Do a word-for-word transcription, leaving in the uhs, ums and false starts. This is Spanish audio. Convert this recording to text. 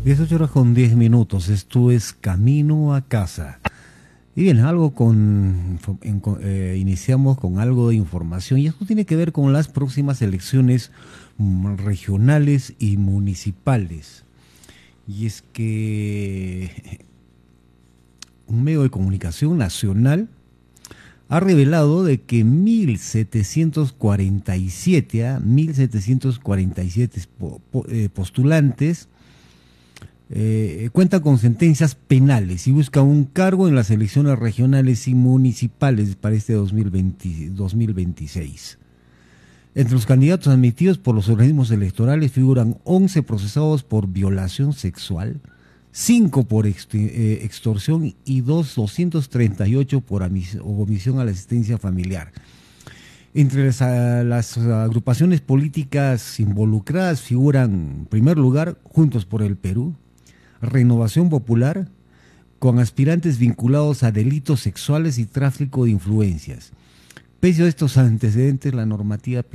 dieciocho horas con diez minutos, esto es Camino a Casa. Y bien, algo con, en, eh, iniciamos con algo de información y esto tiene que ver con las próximas elecciones regionales y municipales. Y es que un medio de comunicación nacional ha revelado de que mil setecientos cuarenta y siete, ¿eh? mil setecientos cuarenta y siete po, po, eh, postulantes eh, cuentan con sentencias penales y buscan un cargo en las elecciones regionales y municipales para este dos mil veinte, dos mil veintiséis. Entre los candidatos admitidos por los organismos electorales figuran once procesados por violación sexual, cinco por extorsión y dos, doscientos treinta y ocho por omisión a la asistencia familiar. Entre las, las agrupaciones políticas involucradas figuran, en primer lugar, Juntos por el Perú, Renovación Popular, con aspirantes vinculados a delitos sexuales y tráfico de influencias. Pese a estos antecedentes, la normativa